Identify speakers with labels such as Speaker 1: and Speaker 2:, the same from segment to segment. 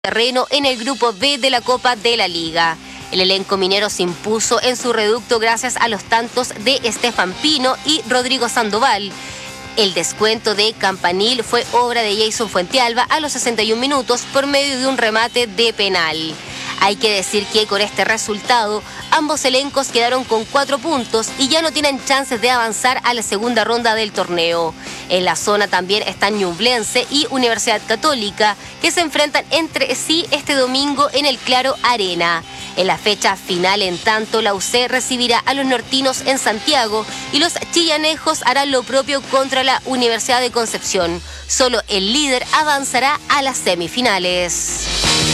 Speaker 1: terreno en el grupo B de la Copa de la Liga. El elenco minero se impuso en su reducto gracias a los tantos de Estefan Pino y Rodrigo Sandoval. El descuento de Campanil fue obra de Jason Fuentealba a los 61 minutos por medio de un remate de penal. Hay que decir que con este resultado, ambos elencos quedaron con 4 puntos y ya no tienen chances de avanzar a la segunda ronda del torneo. En la zona también están Ñublense y Universidad Católica, que se enfrentan entre sí este domingo en el Claro Arena. En la fecha final, en tanto, la UC recibirá a los nortinos en Santiago y los chillanejos harán lo propio contra la Universidad de Concepción. Solo el líder avanzará a las semifinales.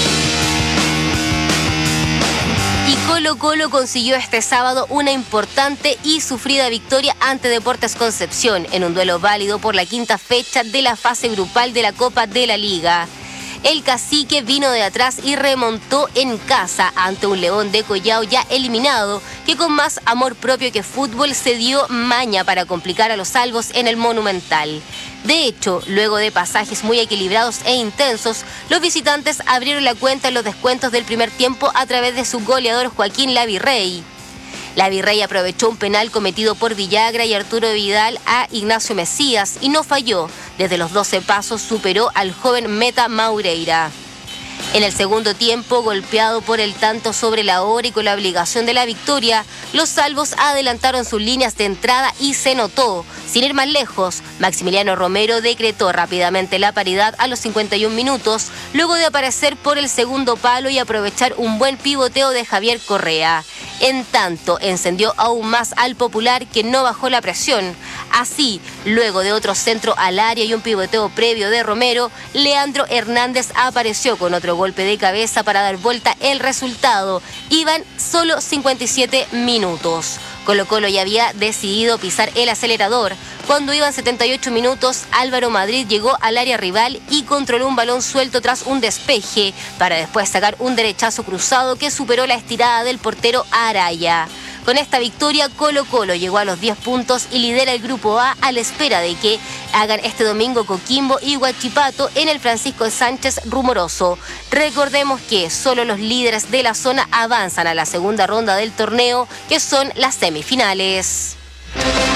Speaker 1: Y Colo-Colo consiguió este sábado una importante y sufrida victoria ante Deportes Concepción en un duelo válido por la quinta fecha de la fase grupal de la Copa de la Liga. El cacique vino de atrás y remontó en casa ante un León de Collao ya eliminado, que con más amor propio que fútbol se dio maña para complicar a los salvos en el Monumental. De hecho, luego de pasajes muy equilibrados e intensos, los visitantes abrieron la cuenta en los descuentos del primer tiempo a través de su goleador Joaquín Lavirrey. Lavirrey aprovechó un penal cometido por Villagra y Arturo Vidal a Ignacio Mesías y no falló. Desde los 12 pasos superó al joven Meta Maureira. En el segundo tiempo, golpeado por el tanto sobre la hora y con la obligación de la victoria, los salvos adelantaron sus líneas de entrada y se notó. Sin ir más lejos, Maximiliano Romero decretó rápidamente la paridad a los 51 minutos, luego de aparecer por el segundo palo y aprovechar un buen pivoteo de Javier Correa. En tanto, encendió aún más al Popular, que no bajó la presión. Así, luego de otro centro al área y un pivoteo previo de Romero, Leandro Hernández apareció con otro golpe de cabeza para dar vuelta el resultado. Iban solo 57 minutos. Colo-Colo ya había decidido pisar el acelerador. Cuando iban 78 minutos, Álvaro Madrid llegó al área rival y controló un balón suelto tras un despeje, para después sacar un derechazo cruzado que superó la estirada del portero Araya. Con esta victoria, Colo-Colo llegó a los 10 puntos y lidera el Grupo A a la espera de que hagan este domingo Coquimbo y Huachipato en el Francisco Sánchez Rumoroso. Recordemos que solo los líderes de la zona avanzan a la segunda ronda del torneo, que son las semifinales.